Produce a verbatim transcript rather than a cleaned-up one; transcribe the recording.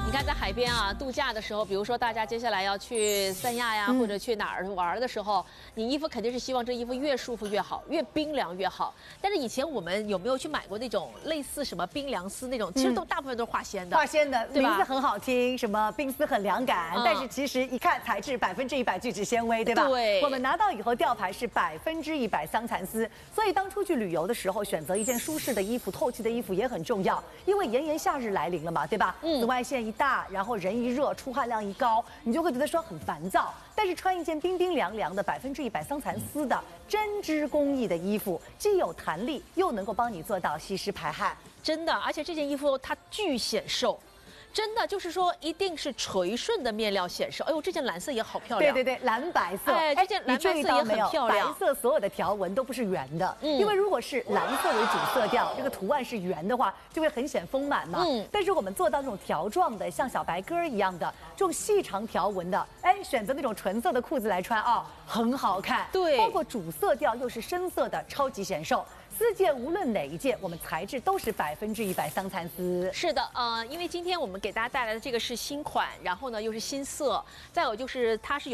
你看，在海边啊度假的时候，比如说大家接下来要去三亚呀，嗯、或者去哪儿玩的时候，你衣服肯定是希望这衣服越舒服越好，越冰凉越好。但是以前我们有没有去买过那种类似什么冰凉丝那种？其实都大部分都是化纤的， 化纤的名字很好听，什么冰丝很凉感，嗯、但是其实一看材质百分之一百聚酯纤维，对吧？ 对。 我们拿到以后吊牌是百分之一百桑蚕丝，所以当出去旅游的时候，选择一件舒适的衣服、透气的衣服也很重要，因为炎炎夏日来临了嘛，对吧？嗯。紫外线一大，然后人一热，出汗量一高，你就会觉得说很烦躁。但是穿一件冰冰凉凉的百分之一百桑蚕丝的针织工艺的衣服，既有弹力，又能够帮你做到吸湿排汗。 真的，而且这件衣服它巨显瘦。真的就是说，一定是垂顺的面料显瘦。哎呦，这件蓝色也好漂亮。 对对对，蓝白色。 哎，这件蓝白色也很漂亮。 白色所有的条纹都不是圆的，嗯、因为如果是蓝色为主色调，这个图案是圆的话，就会很显丰满嘛。嗯。但是我们做到那种条状的，像小白鸽一样的这种细长条纹的，哎，选择那种纯色的裤子来穿啊、哦，很好看。 对。 包括主色调又是深色的，超级显瘦。四件无论哪一件，我们材质都是百分之一百桑蚕丝。 是的，呃，因为今天我们给大家带来的这个是新款，然后呢又是新色，再有就是它是有。